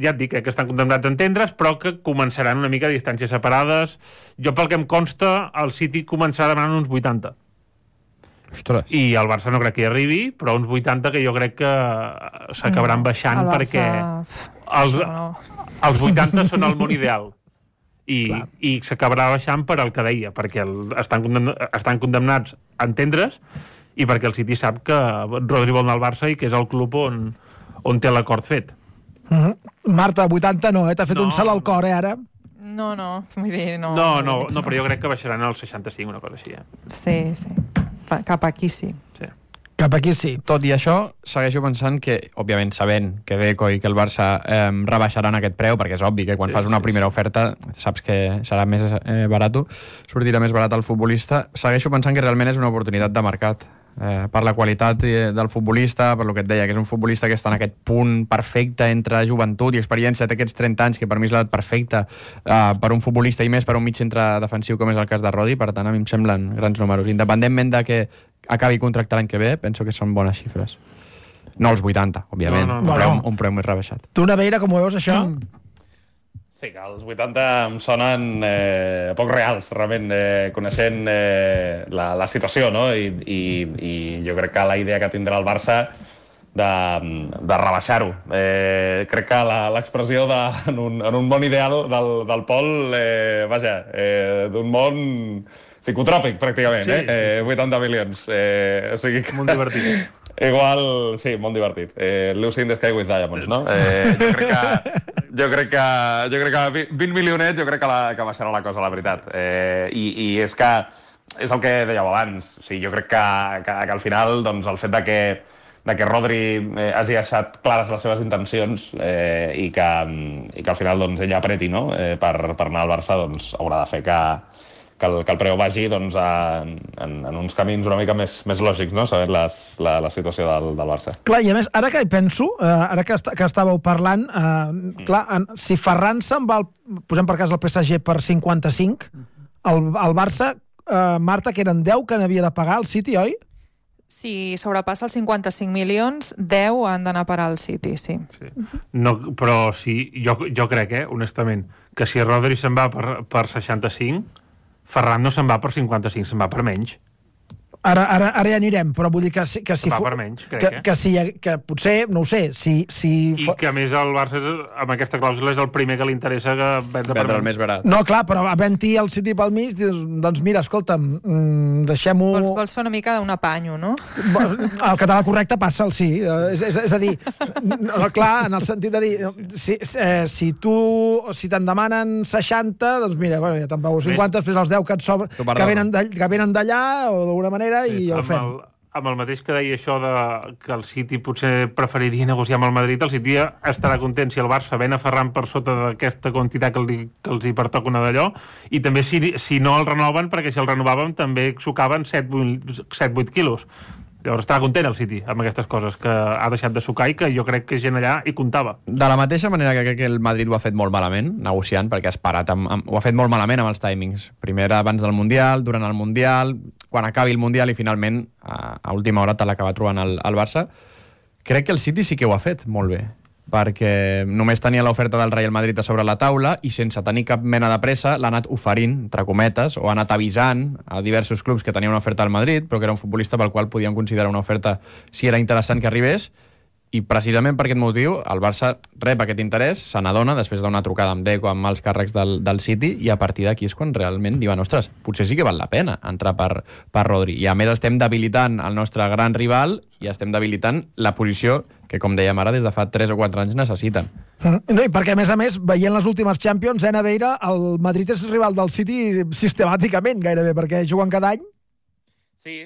ja et dic, que estan condemnats a entendre's, però que començaran una mica a distàncies separades. Jo, pel que em consta, el City començarà demanant uns 80. Ostres. I el Barça no crec que hi arribi, però uns 80 que jo crec que s'acabaran baixant, perquè els 80 són el món ideal. I s'acabarà baixant per al que deia, perquè estan condemnats a entendre's, i perquè el City sap que Rodri vol anar al Barça i que és el club on té l'acord fet. Marta, 80 no, t'ha fet un salt al cor, ara? No, vull dir, no. No, però jo crec que baixaran als 65, una cosa així. Sí. Cap aquí sí. Cap aquí sí. Tot i això, segueixo pensant que, òbviament, sabent que Deco i que el Barça rebaixaran aquest preu, perquè és obvi que quan fas una primera oferta saps que serà més barat, sortirà més barat el futbolista, segueixo pensant que realment és una oportunitat de mercat. Per la qualitat del futbolista, per lo que et deia, que és un futbolista que està en aquest punt perfecte entre joventut i experiència, té aquests 30 anys, que per mi és l'edat perfecta per un futbolista i més per un mig centre defensiu com és el cas de Rodri. Per tant, a mi em semblen grans números. Independentment de que acabi contracte l'any que ve, penso que són bones xifres. No els 80, òbviament, un preu més rebaixat. Tu, Naveira, com ho veus, això? Sí, que els 80 em sonen poc reals, realment, coneixent la situació, no? I jo crec que la idea que tindrà el Barça de rebaixar-ho. Crec que l'expressió en un món ideal del Pol, d'un món psicotròpic, pràcticament, 80 milions. O sigui que... Molt divertit. Igual, sí, molt divertit. Lucy in the Sky with Diamonds, no? Jo crec que 20 milionets jo crec que baixarà la cosa, la veritat. I és que és el que dèieu abans. O sigui, jo crec que al final, doncs, el fet de que Rodri hagi deixat clares les seves intencions i que al final doncs, ella apreti, no? per anar al Barça, doncs, haurà de fer que el preu vagi doncs, en uns camins una mica més lògics, no? Sabent la situació del Barça. Clar, i a més, ara que hi penso, ara que estàveu parlant, si Ferran se'n va, posem per cas el PSG per 55, el Barça, Marta, que eren 10 que n'havia de pagar al City, oi? Si sobrepassa els 55 milions, 10 han d'anar a parar al City, sí. No, però sí, jo crec, honestament, que si Rodri se'n va per 65... Ferran no se'n va per 55, se'n va per menys. Ara ja anirem, però vull dir que si va per menys, crec, que potser, no ho sé, I que a més el Barça amb aquesta clàusula és el primer que li interessa que vendre per menys. El més barat. No, clar, però havent-hi el City pel mig, doncs mira, escolta'm, deixem-ho... Vols fer una mica d'un apanyo, no? El català correcte passa el sí. És a dir, clar, en el sentit de dir, si te'n demanen 60, doncs mira, ja te'n pago 50, després els 10 que et sobren, que venen d'allà, o d'alguna manera, i ho fem. Amb el mateix que deia això de que el City potser preferiria negociar amb el Madrid, el City estarà content si el Barça ven a Ferran per sota d'aquesta quantitat que els hi pertoca una d'allò, i també si no el renoven, perquè si el renovàvem també sucaven 7-8 quilos. Llavors estava content el City amb aquestes coses, que ha deixat de sucar i que jo crec que gent allà hi comptava. De la mateixa manera que crec que el Madrid ho ha fet molt malament, negociant, perquè ha esperat, ho ha fet molt malament amb els timings. Primer abans del Mundial, durant el Mundial, quan acabi el Mundial i finalment a última hora te l'acaba trobant el Barça. Crec que el City sí que ho ha fet molt bé, perquè només tenia l'oferta del Real Madrid a sobre la taula i sense tenir cap mena de pressa l'ha anat oferint, entre cometes, o ha anat avisant a diversos clubs que tenia una oferta al Madrid, però que era un futbolista pel qual podien considerar una oferta si era interessant que arribés, i precisament per aquest motiu el Barça rep aquest interès, se n'adona després d'una trucada amb Deco, amb mals càrrecs del City, i a partir d'aquí és quan realment diuen, ostres, potser sí que val la pena entrar per Rodri, i a més estem debilitant el nostre gran rival i estem debilitant la posició que, com dèiem ara, des de fa 3 o 4 anys necessiten. No, i perquè, a més, veient les últimes Champions, Naveira, el Madrid és rival del City sistemàticament, gairebé, perquè juguen cada any. Sí.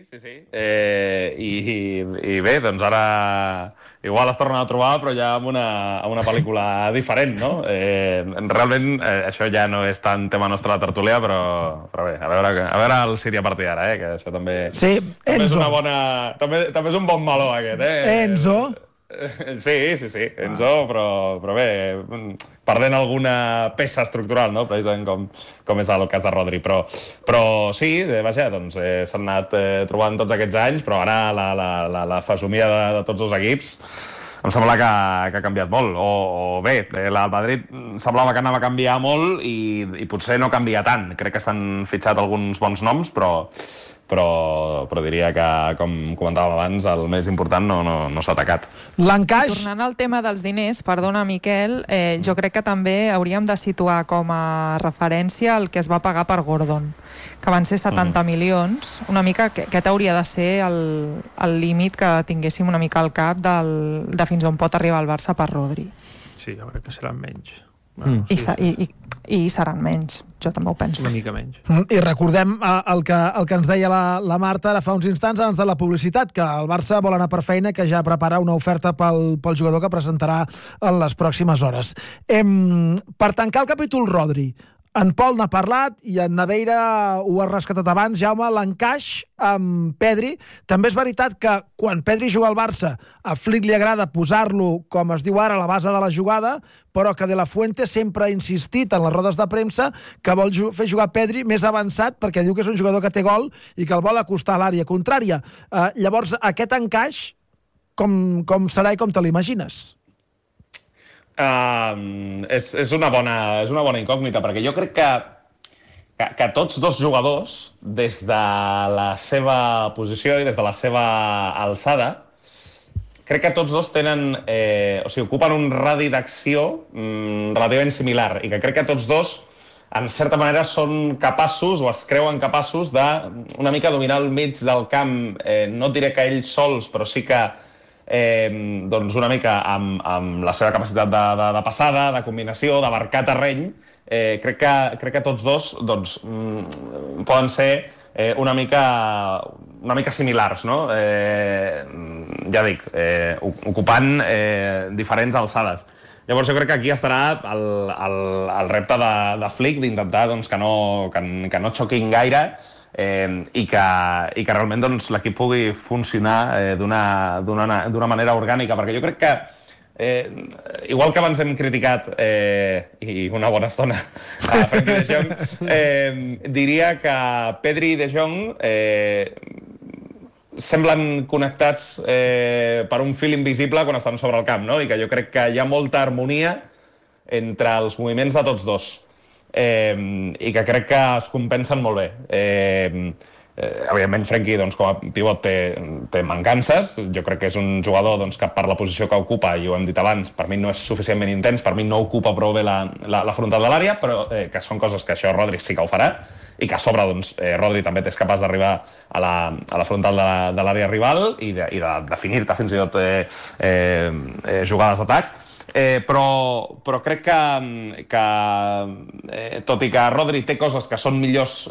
I bé, doncs ara igual es tornen a trobar, però ja amb una pel·lícula diferent, no? Realment això ja no és tant tema nostre de tertúlia, però bé, a veure el City a partir d'ara, que això també... Sí, també Enzo. és una bona... També és un bon meló, aquest, Enzo. Sí, Enzo, però bé, perdent alguna peça estructural, no? Precisament com és el cas de Rodri, però sí, vaja, doncs s'han anat trobant tots aquests anys, però ara la fesomia de tots els equips em sembla que ha canviat molt. O bé, el Madrid semblava que anava a canviar molt i potser no canvia tant. Crec que s'han fitxat alguns bons noms, però diria que, com comentàvem abans, el més important no s'ha atacat. L'encaix... Tornant al tema dels diners, perdona, Miquel, jo crec que també hauríem de situar com a referència el que es va pagar per Gordon, que van ser 70 milions. Una mica, aquest hauria de ser el límit que tinguéssim una mica al cap de fins on pot arribar el Barça per Rodri. Sí, jo crec que seran menys. I seran menys, jo també ho penso. Una mica menys. I recordem el que ens deia la Marta ara fa uns instants abans de la publicitat, que el Barça vol anar per feina, que ja prepara una oferta pel jugador que presentarà en les pròximes hores. Per tancar el capítol Rodri, en Pol n'ha parlat i en Naveira ho ha rescatat abans, Jaume, l'encaix amb Pedri. També és veritat que quan Pedri juga al Barça, a Flick li agrada posar-lo, com es diu ara, a la base de la jugada, però que De La Fuente sempre ha insistit en les rodes de premsa que vol fer jugar Pedri més avançat perquè diu que és un jugador que té gol i que el vol acostar a l'àrea contrària. Llavors, aquest encaix, com serà i com te l'imagines? És una bona incògnita, perquè jo crec que tots dos jugadors, des de la seva posició i des de la seva alçada, crec que tots dos tenen, ocupen un radi d'acció relativament similar, i que crec que tots dos, en certa manera, són capaços, o es creuen capaços, de una mica dominar el mig del camp, no diré que ells sols, però sí que doncs una mica amb la seva capacitat de passada, de combinació, d'abarcar terreny. Crec que tots dos doncs, poden ser una mica similars, no? Ja dic, ocupant diferents alçades. Llavors jo crec que aquí estarà el repte de Flick d'intentar doncs, que no xoquin gaire i que realment doncs, l'equip pugui funcionar d'una manera orgànica, perquè jo crec que igual que abans hem criticat i una bona estona a Frenkie de Jong, diria que Pedri i de Jong semblen connectats per un fil invisible quan estan sobre el camp, no? I que jo crec que hi ha molta harmonia entre els moviments de tots dos. I que crec que es compensen molt bé. Evidentment, Frenkie, doncs, com a pivot, té mancances. Jo crec que és un jugador doncs, que per la posició que ocupa, i ho hem dit abans, per mi no és suficientment intens, per mi no ocupa prou bé la frontal de l'àrea, però que són coses que això Rodri sí que ho farà, i que a sobre doncs, Rodri també és capaç d'arribar a la frontal de l'àrea rival i de definir-te fins i tot jugades d'atac. Però crec que tot i que Rodri té coses que són millors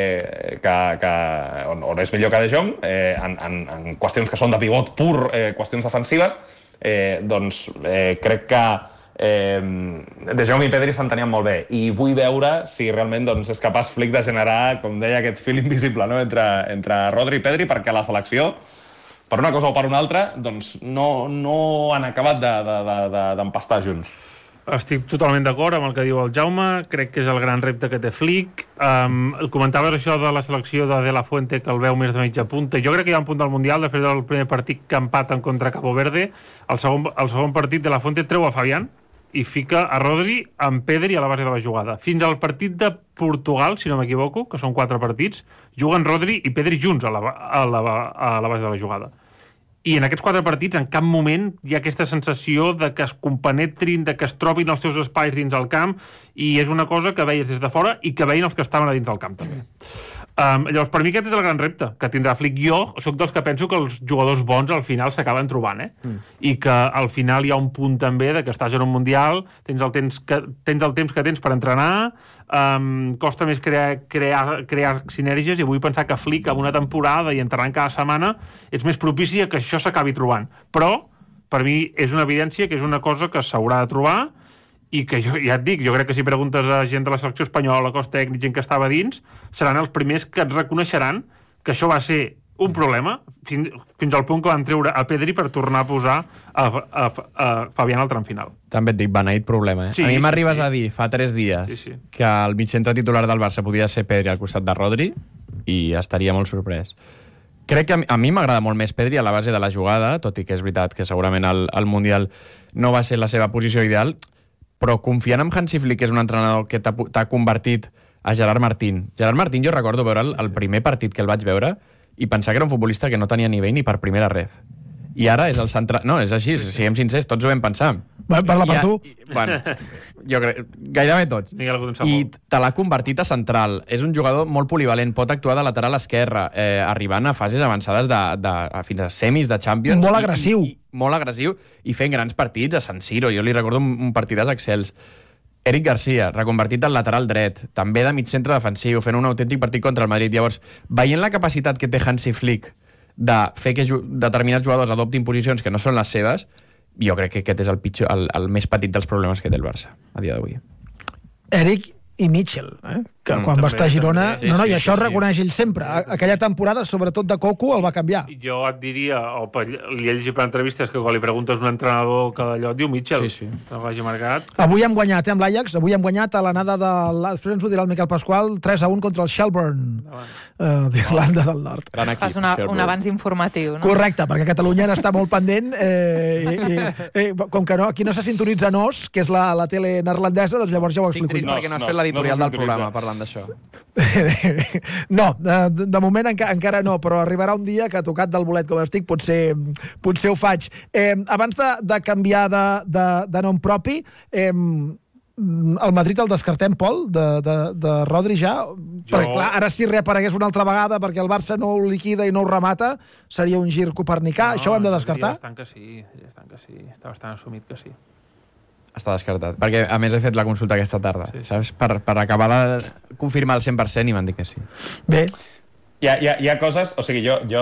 on és millor que De Jong en qüestions que són de pivot pur, qüestions defensives, doncs crec que De Jong i Pedri s'entenien molt bé i vull veure si realment doncs, és capaç Flick de generar, com deia, aquest fil invisible, no? entre Rodri i Pedri, perquè la selecció, per una cosa o per una altra, doncs no han acabat d'empastar junts. Estic totalment d'acord amb el que diu el Jaume, crec que és el gran repte que té Flick. Comentaves això de la selecció de La Fuente, que el veu més de mitja punta. Jo crec que hi ha un punt del Mundial, després del primer partit que empaten contra Cabo Verde, el segon partit de La Fuente treu a Fabián i fica a Rodri amb Pedri a la base de la jugada. Fins al partit de Portugal, si no m'equivoco, que són 4 partits, juguen Rodri i Pedri junts a la base de la jugada. I en aquests 4 partits en cap moment hi ha aquesta sensació de que es compenetrin, de que es trobin els seus espais dins el camp, i és una cosa que veies des de fora i que veien els que estaven a dins del camp també. Llavors, per mi aquest és el gran repte que tindrà Flick. Jo soc dels que penso que els jugadors bons al final s'acaben trobant, i que al final hi ha un punt també de que estàs en un Mundial, tens el temps que tens per entrenar, costa més crear sinergies, i vull pensar que Flick amb una temporada i entrenant cada setmana ets més propici a que això s'acabi trobant. Però, per mi, és una evidència que és una cosa que s'haurà de trobar i que jo ja et dic, jo crec que si preguntes a gent de la selecció espanyola, cos tècnic, gent que estava dins, seran els primers que et reconeixeran que això va ser un problema fins al punt que van treure a Pedri per tornar a posar a Fabián al tram final. També et dic, beneït problema. Sí, a mi m'arribes a dir fa 3 dies que el mitjcentre titular del Barça podia ser Pedri al costat de Rodri i estaria molt sorprès. Crec que a mi m'agrada molt més Pedri a la base de la jugada, tot i que és veritat que segurament el Mundial no va ser la seva posició ideal, però confiant en Hansi Flick, que és un entrenador que t'ha convertit a Gerard Martín. Gerard Martín jo recordo veure el primer partit que el vaig veure i pensar que era un futbolista que no tenia nivell ni per primera ref. I ara és el central... No, és així, siguem sincers, tots ho vam pensar. Parla per tu. Bueno, jo crec... Gairebé tots. I te l'ha convertit a central. És un jugador molt polivalent, pot actuar de lateral esquerra, arribant a fases avançades fins a semis de Champions. Molt agressiu. Molt agressiu i fent grans partits a San Siro. Jo li recordo un partidàs excels. Eric Garcia, reconvertit al lateral dret, també de mig centre defensiu, fent un autèntic partit contra el Madrid. Llavors, veient la capacitat que té Hansi Flick de fer que determinats jugadors adoptin posicions que no són les seves, jo crec que aquest és el més petit dels problemes que té el Barça a dia d'avui. Eric i Mitchell, que quan va estar a Girona... Sí, i això ho reconeix ell sempre. Aquella temporada, sobretot de Cocu, el va canviar. Jo et diria, li he llegit per entrevistes, que quan li preguntes a un entrenador que d'allò et diu Mitchell, que l'hagi marcat. Avui hem guanyat, amb l'Ajax, avui hem guanyat a l'anada després ens ho dirà el Miquel Pasqual, 3-1 contra el Shelburne, d'Irlanda del Nord. Fas un avanç informatiu, no? Correcte, perquè Catalunya n'està molt pendent, com que aquí no se sintonitza NOS, que és la tele neerlandesa, doncs llavors ja ho explico. Estic trist perquè no has fet l'editorial del programa parlant d'això. No, de moment encara no, però arribarà un dia que, tocat del bolet com estic, potser ho faig. Abans de canviar de nom propi, el Madrid el descartem, Pol, de Rodri ja? Perquè, clar, ara si reaparegués una altra vegada perquè el Barça no ho liquida i no ho remata, seria un gir copernicà. Això ho hem de descartar? Ja estan que sí. Està bastant assumit que sí. Està descartat, perquè a més he fet la consulta aquesta tarda, saps? Per acabar de confirmar el 100% i m'han dit que sí. Bé. Hi ha coses... O sigui, jo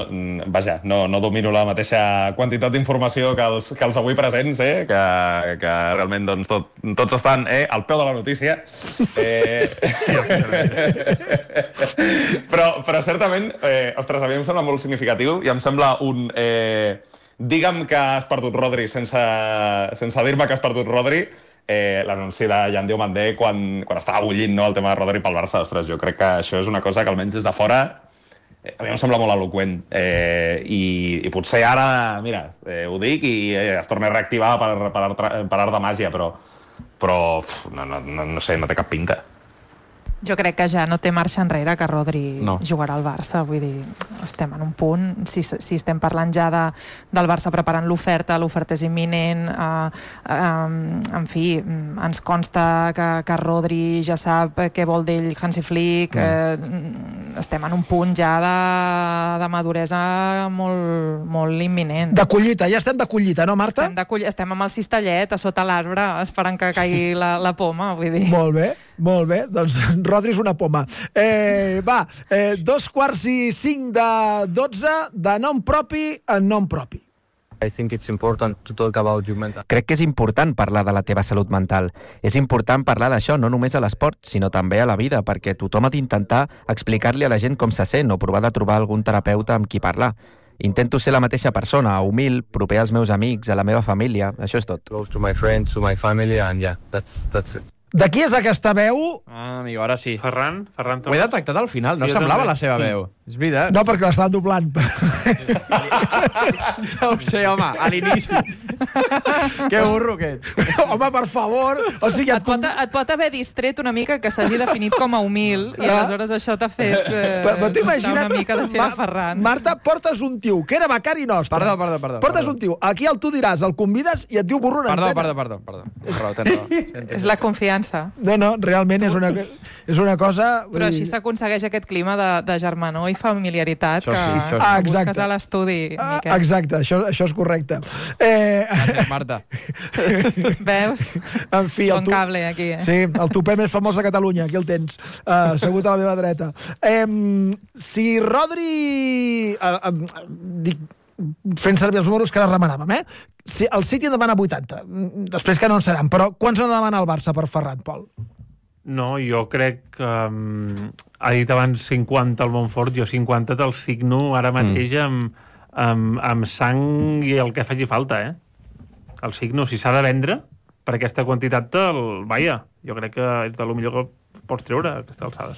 no domino la mateixa quantitat d'informació que els avui presents, que realment doncs, tots estan al peu de la notícia. Però certament, ostres, a mi em sembla molt significatiu i em sembla un... Digue'm que has perdut Rodri sense dir-me que has perdut Rodri, l'anunci de Jan Diomandé quan estava bullint, no, el tema de Rodri pel Barça. Ostres, jo crec que això és una cosa que almenys des de fora a mi em sembla molt eloqüent. I potser ara, mira, ho dic i es torna a reactivar per art de màgia, però no sé, no té cap pinta. Jo crec que ja no té marxa enrere que Rodri jugarà al Barça, vull dir, estem en un punt, si estem parlant ja del Barça preparant l'oferta és imminent, en fi, ens consta que Rodri ja sap què vol d'ell Hansi Flick, estem en un punt ja de maduresa molt imminent. De collita, ja estem de collita, no, Marta? Estem amb el cistellet a sota l'arbre esperant que caigui la poma, vull dir. Molt bé, doncs Rodri és una poma. 2:45 de 12, de nom propi en nom propi. Crec que és important parlar de la teva salut mental. És important parlar d'això no només a l'esport, sinó també a la vida, perquè tothom ha d'intentar explicar-li a la gent com se sent o provar de trobar algun terapeuta amb qui parlar. Intento ser la mateixa persona, humil, proper als meus amics, a la meva família, això és tot. De qui és aquesta veu? Amigo, ara sí. Ferran ho he detectat al final, no semblava la seva veu. És veritat. No, perquè l'estaven doblant. Ja ho sé, home, a l'inici. Que burro que ets. Home, per favor. O sigui, et pot haver distret una mica que s'hagi definit com a humil i aleshores això t'ha fet una mica de ser Ferran. Marta, portes un tio que era becari nostre. Perdó. Portes un tio. Aquí tu diràs, el convides i et diu burro en antena. Perdó. Tens raó. És la confiança. No, realment és una cosa... Però així s'aconsegueix aquest clima de germanor i familiaritat que busques a l'estudi, Miquel. Exacte, això és correcte. Gràcies, Marta. Veus? En fi, bon cable aquí, Sí, el tupé més famós de Catalunya, aquí el tens, assegut a la meva dreta. Si Rodri... Dic, fent servir els números que ara remenàvem, si el City en demana 80, després que no en seran, però quants en demana el Barça per Ferran, Pol? No, jo crec que ha dit abans 50 al Montfort, jo 50 te'l signo ara mateix amb sang i el que faci falta, El signo, si s'ha de vendre per aquesta quantitat, jo crec que és de lo millor que pots treure a aquestes alçades.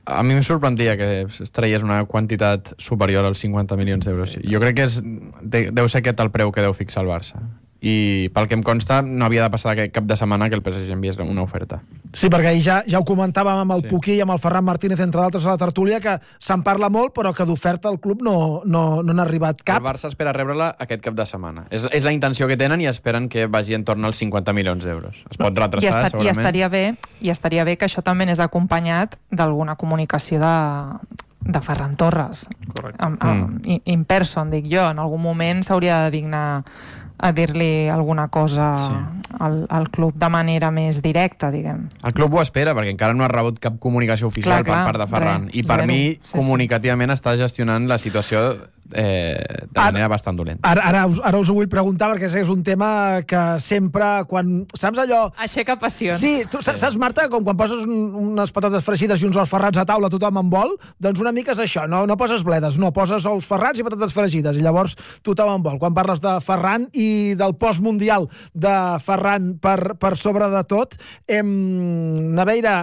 A mi em sorprendria que es traies una quantitat superior als 50 milions d'euros. Jo crec que deu ser aquest el preu que deu fixar el Barça. I pel que em consta, no havia de passar aquest cap de setmana que el PSG enviés una oferta. Sí, perquè ahir ja ho comentàvem amb el Puquí i amb el Ferran Martínez, entre d'altres, a la tertúlia, que se'n parla molt, però que d'oferta al club no n'ha arribat cap. El Barça espera rebre-la aquest cap de setmana. És la intenció que tenen i esperen que vagi en torn als 50 milions d'euros. Es pot retrasar, segurament. I estaria bé que això també és acompanyat d'alguna comunicació de Ferran Torres. Correcte. In person, dic jo. En algun moment s'hauria de dignar a dir-li alguna cosa al club de manera més directa, diguem. El club ho espera, perquè encara no ha rebut cap comunicació oficial per part de Ferran. I per mi, comunicativament, està gestionant la situació de manera bastant dolenta. Ara us ho vull preguntar, perquè és un tema que sempre, quan... Saps allò... Aixeca passions. Sí, tu saps, Marta, com quan poses unes patates fregides i uns ous ferrats a taula, tothom en vol? Doncs una mica és això, no poses bledes, no, poses ous ferrats i patates fregides, i llavors tothom en vol. Quan parles de Ferran i del postmundial de Ferran per sobre de tot, Naveira,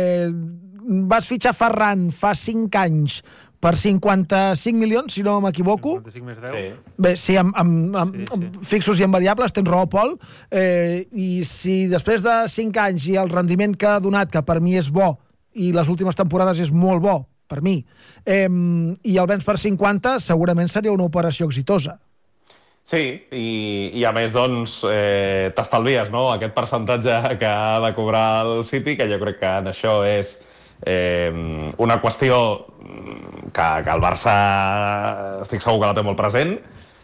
vas fitxar Ferran fa 5 anys per 55 milions, si no m'equivoco. 55 més 10. Sí. Bé, sí, amb fixos i amb variables, tens raó, Pol. I si després de 5 anys i el rendiment que ha donat, que per mi és bo, i les últimes temporades és molt bo, per mi, i el vens per 50, segurament seria una operació exitosa. Sí, i a més, doncs, t'estalvies, no?, aquest percentatge que ha de cobrar el City, que jo crec que en això és una qüestió que el Barça estic segur que la té molt present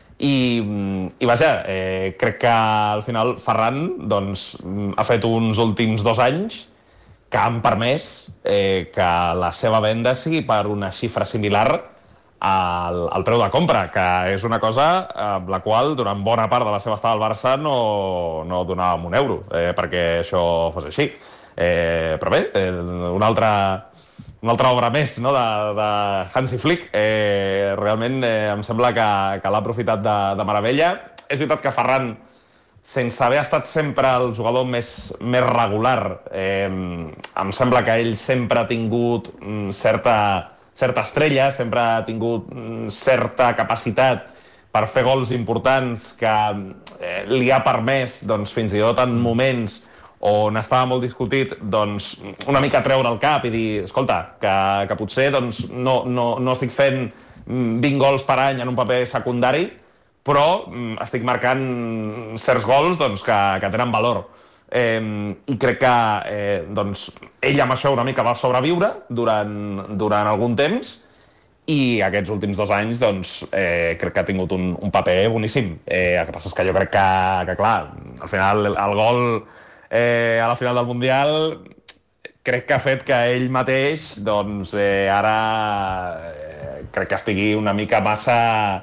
i vaja, crec que al final Ferran doncs, ha fet uns últims 2 anys que han permès que la seva venda sigui per una xifra similar al preu de compra, que és una cosa amb la qual durant bona part de la seva estada al Barça no donàvem un euro perquè això fos així. Però bé, una altra obra més, no?, de Hansi Flick. Realment em sembla que l'ha aprofitat de meravella. És veritat que Ferran, sense haver estat sempre el jugador més regular, em sembla que ell sempre ha tingut certa estrella, sempre ha tingut certa capacitat per fer gols importants que li ha permès, doncs, fins i tot en moments on estava molt discutit, doncs, una mica treure el cap i dir, escolta, que potser doncs, no estic fent 20 gols per any en un paper secundari, però estic marcant certs gols doncs, que tenen valor. I crec que doncs, ell amb això una mica va sobreviure durant algun temps i aquests últims 2 anys doncs, crec que ha tingut un paper boníssim. El que passa és que jo crec que clar, al final el gol a la final del Mundial crec que ha fet que ell mateix doncs, ara crec que estigui una mica massa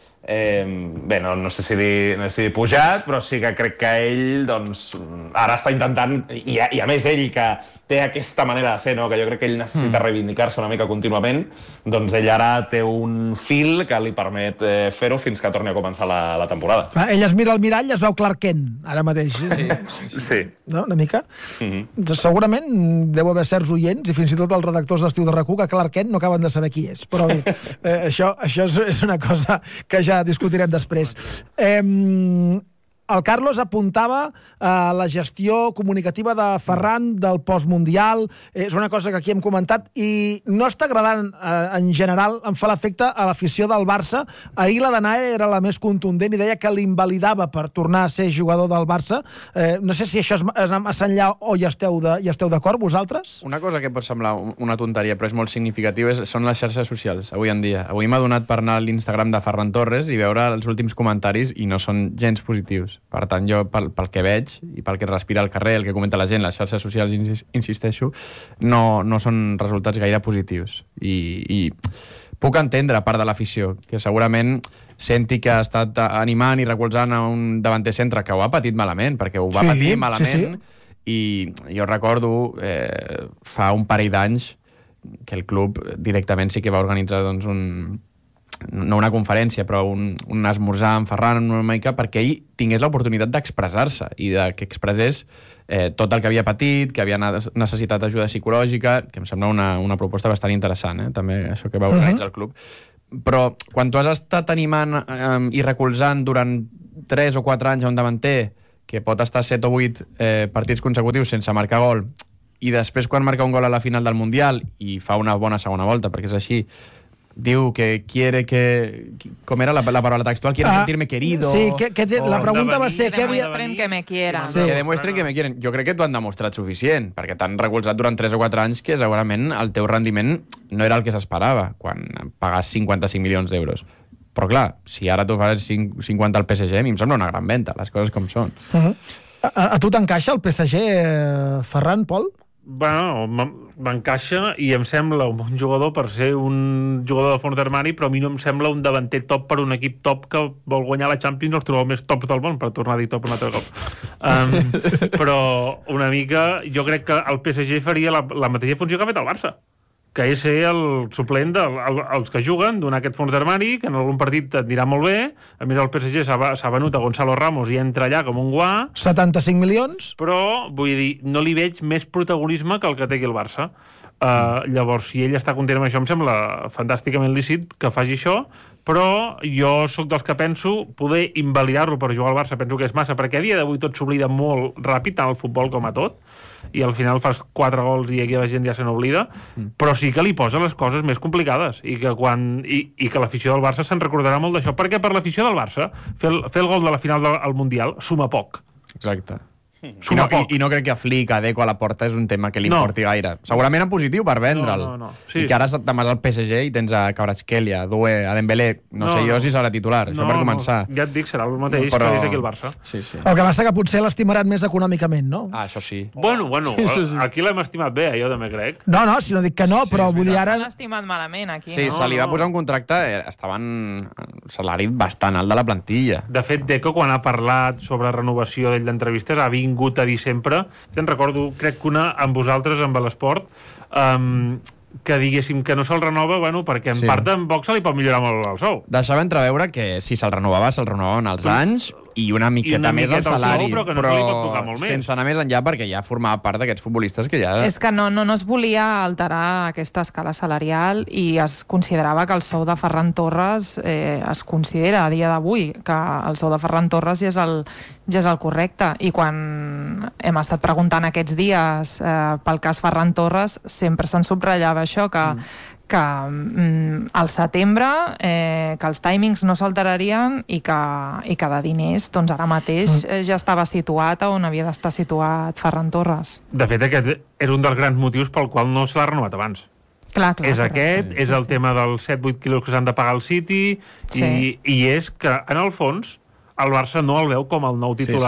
bé, no sé si dir pujat, però sí que crec que ell doncs, ara està intentant, i a més ell que té aquesta manera de ser, no? Que jo crec que ell necessita reivindicar-se una mica contínuament, doncs ell ara té un fil que li permet fer-ho fins que torni a començar la temporada. Clar, ell es mira al mirall i es veu Clark Kent, ara mateix. Sí. No, una mica? Segurament deu haver certs oients, i fins i tot els redactors d'Estiu de RAC1, que Clark Kent no acaben de saber qui és. Però bé, això és una cosa que ja discutirem després. El Carlos apuntava a la gestió comunicativa de Ferran del postmundial. És una cosa que aquí hem comentat i no està agradant en general, em fa l'efecte a l'afició del Barça. Ahir la Danae era la més contundent i deia que l'invalidava per tornar a ser jugador del Barça. No sé si això és massa enllà o hi esteu d'acord, vosaltres? Una cosa que pot semblar una tonteria però és molt significativa són les xarxes socials avui en dia. Avui m'ha donat per anar a l'Instagram de Ferran Torres i veure els últims comentaris i no són gens positius. Per tant, jo, pel que veig i pel que respira al carrer, el que comenta la gent, les xarxes socials, insisteixo, no són resultats gaire positius. I puc entendre part de l'afició, que segurament senti que ha estat animant i recolzant a un davanter centre que ho ha patit malament, perquè ho va patir malament, i jo recordo fa un parell d'anys que el club directament sí que va organitzar doncs, no una conferència, però un esmorzar amb Ferran una mica perquè ell tingués l'oportunitat d'expressar-se i que expressés tot el que havia patit, que havia necessitat ajuda psicològica, que em sembla una proposta bastant interessant, també això que va organitzar el club. Però quan tu has estat animant i recolzant durant 3 o 4 anys a un davanter que pot estar 7 o 8 partits consecutius sense marcar gol, i després quan marca un gol a la final del Mundial i fa una bona segona volta, perquè és així, diu que quiere que... Com era la paraula textual? Quiere sentirme querido. Sí, la pregunta va ser... Que demuestren que me quieran. Sí. Que demuestren que me quieren. Jo crec que t'ho han demostrat suficient, perquè t'han recolzat durant 3 o 4 anys que segurament el teu rendiment no era el que s'esperava quan pagues 55 milions d'euros. Però clar, si ara tu fas 50 al PSG, a mi em sembla una gran venda, les coses com són. A tu t'encaixa el PSG, Ferran, Pol? Bueno, m'encaixa i em sembla un jugador per ser un jugador de fons d'armari, però a mi no em sembla un davanter top per un equip top que vol guanyar la Champions, els trobeu més tops del món, per tornar a dir top un altre cop. Però una mica, jo crec que el PSG faria la mateixa funció que ha fet el Barça, que és ser el suplent dels que juguen, donar aquest fons d'armari, que en algun partit et anirà molt bé. A més, el PSG s'ha venut a Gonzalo Ramos i entra allà com un guà. 75 milions. Però, vull dir, no li veig més protagonisme que el que té aquí el Barça. Llavors, si ell està content amb això, em sembla fantàsticament lícit que faci això, però jo sóc dels que penso poder invalidar-lo per jugar al Barça, penso que és massa, perquè a dia d'avui tot s'oblida molt ràpid, tant al futbol com a tot, i al final fas 4 gols i aquí la gent ja se n'oblida, però sí que li posa les coses més complicades i que l'afició del Barça se'n recordarà molt d'això, perquè per l'afició del Barça fer el gol de la final del Mundial suma poc. Exacte. I no crec que a Flick, a Deco a la porta és un tema que li importi gaire. Segurament en positiu per vendre'l. No. Sí. I que ara te'n vas al PSG i tens a Kvaratskhelia, a Doué, a Dembélé. No sé jo si serà titular, això per començar. Ja et dic, serà el mateix que és aquí el Barça. Sí. El que passa que potser l'estimaran més econòmicament, no? Això sí. Bueno, aquí l'hem estimat bé, jo també crec. No, si no dic que no, però vull dir ara... S'han estimat malament, aquí. Sí, se li va posar un contracte, estaven salari bastant alt de la plantilla. De fet, Deco, quan ha parlat sobre renovació d'ell d'entrevistes, ha vingut a dir sempre, te'n recordo, crec que una amb vosaltres, amb l'esport, que diguéssim que no se'l renova, perquè en part en boxa li pot millorar molt el sou. Deixava entreveure que si se'l renovaven els anys i una miqueta més el salari, però que no se li pot tocar molt més. Sense anar més enllà, perquè ja formava part d'aquests futbolistes que ja... És que no es volia alterar aquesta escala salarial i es considerava que el sou de Ferran Torres es considera a dia d'avui que el sou de Ferran Torres ja és el correcte, i quan hem estat preguntant aquests dies pel cas Ferran Torres sempre se'n subratllava això, que al setembre que els timings no s'alterarien i que de diners doncs ara mateix ja estava situat on havia d'estar situat Ferran Torres. De fet, aquest és un dels grans motius pel qual no se l'ha renovat abans. Clar, és aquest, és el tema dels 7-8 quilos que s'han de pagar al City i és que, en el fons, el Barça no el veu com el nou titular.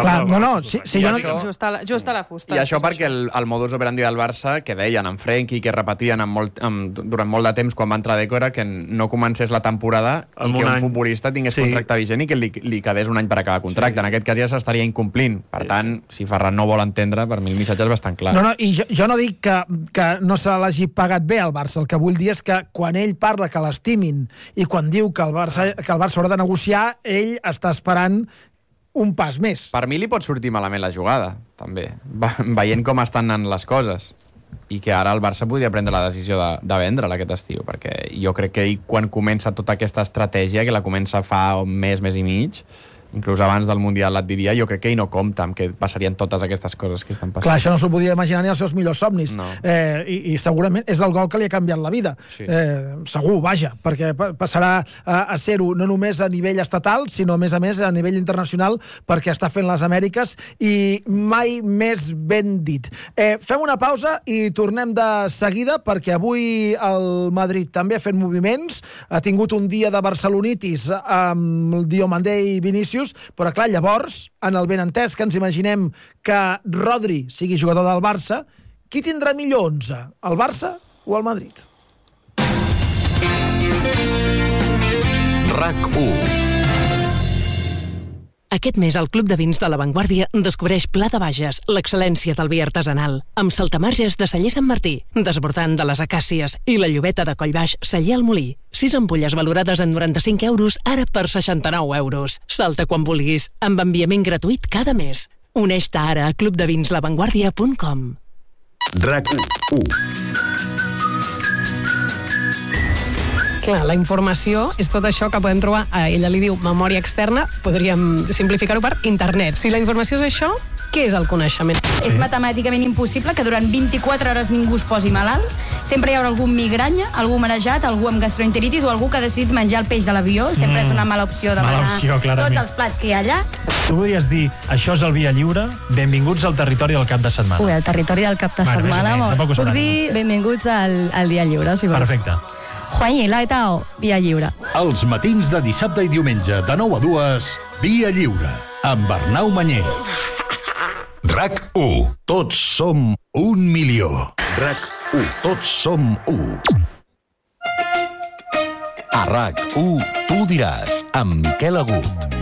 Just a la fusta. I això perquè el modus operandi del Barça, que deien en Frenkie, que repetien durant molt de temps quan va entrar Deco, era que no comencés la temporada i que un futbolista tingués contracte vigent i que li quedés un any per acabar contracte. En aquest cas ja s'estaria incomplint. Per tant, si Ferran no vol entendre, per mi el missatge és bastant clar. I jo no dic que no se l'hagi pagat bé al Barça. El que vull dir és que quan ell parla que l'estimin i quan diu que el Barça haurà de negociar, ell està esperant un pas més. Per mi li pot sortir malament la jugada, també, veient com estan anant les coses, i que ara el Barça podria prendre la decisió de vendre'l aquest estiu, perquè jo crec que ell, quan comença tota aquesta estratègia, que la comença fa un mes i mig, inclús abans del Mundial et diria, jo crec que ell no compta amb que passarien totes aquestes coses que estan passant. Clar, això no s'ho podia imaginar ni els seus millors somnis. No. I segurament és el gol que li ha canviat la vida. Sí. Segur, vaja, perquè passarà a ser-ho no només a nivell estatal, sinó a més a nivell internacional, perquè està fent les Amèriques i mai més ben dit. Fem una pausa i tornem de seguida, perquè avui el Madrid també ha fet moviments, ha tingut un dia de barcelonitis amb el Diomandé i Vinícius, però clar, llavors, en el benentès que ens imaginem que Rodri sigui jugador del Barça, qui tindrà millor 11? El Barça o el Madrid? RAC1. Aquest mes al Club de Vins de La Vanguardia descobreix Pla de Bages, l'excel·lència del vi artesanal, amb saltamarges de Celler Sant Martí, desbordant de les acàcies i la llobeta de Collbaix Celler al Molí. 6 ampolles valorades en 95 euros, ara per 69 euros. Salta quan vulguis, amb enviament gratuït cada mes. Uneix-te ara a clubdevinslavanguardia.com. RAC1. Clar, la informació és tot això que podem trobar, ella li diu memòria externa, podríem simplificar-ho per internet. Si la informació és això, què és el coneixement? És matemàticament impossible que durant 24 hores ningú es posi malalt. Sempre hi haurà algú amb migranya, algú marejat, algú amb gastroenteritis o algú que ha decidit menjar el peix de l'avió. Sempre és una mala opció demanar tots els plats que hi ha allà. Tu podries dir, això és el Via Lliure, benvinguts al territori del cap de setmana. Ui, el territori del cap de setmana. Puc dir benvinguts al Via Lliure, si vols. Perfecte. Juan i Laetao, Via Lliure. Els matins de dissabte i diumenge de 9 a 2, Via Lliure, amb Arnau Manyer. RAC1. Tots som 1 milió. RAC1. Tots som 1. A RAC1, tu diràs, amb Miquel Agut.